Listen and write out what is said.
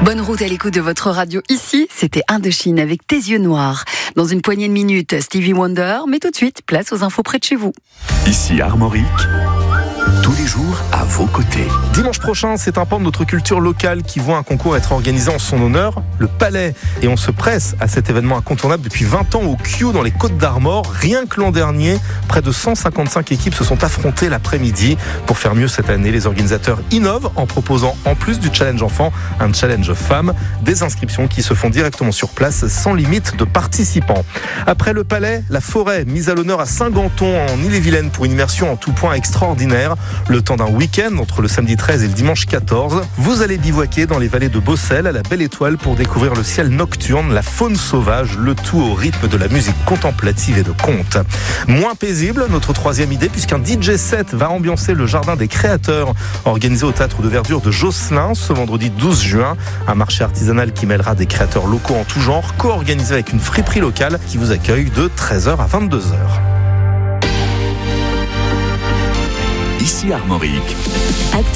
Bonne route à l'écoute de votre radio. Ici, c'était Indochine avec Tes yeux noirs. Dans une poignée de minutes, Stevie Wonder, mais tout de suite, place aux infos près de chez vous. Ici Armorique, tous les jours à vos côtés. Dimanche prochain, c'est un pan de notre culture locale qui voit un concours être organisé en son honneur, le Palais. Et on se presse à cet événement incontournable depuis 20 ans au Q dans les Côtes d'Armor. Rien que l'an dernier, près de 155 équipes se sont affrontées l'après-midi. Pour faire mieux cette année, les organisateurs innovent en proposant, en plus du challenge enfant, un challenge femme. Des inscriptions qui se font directement sur place sans limite de participants. Après le Palais, la forêt mise à l'honneur à Saint-Ganton en Ille-et-Vilaine pour une immersion en tout point extraordinaire. Le temps d'un week-end entre le samedi 13 et le dimanche 14. Vous allez bivouaquer dans les vallées de Bossel à la Belle Étoile pour découvrir le ciel nocturne, la faune sauvage, le tout au rythme de la musique contemplative et de conte. Moins paisible, notre troisième idée, puisqu'un DJ set va ambiancer le jardin des créateurs organisé au Théâtre de Verdure de Josselin ce vendredi 12 juin. Un marché artisanal qui mêlera des créateurs locaux en tout genre, co-organisé avec une friperie locale qui vous accueille de 13h à 22h. Ici Armorique.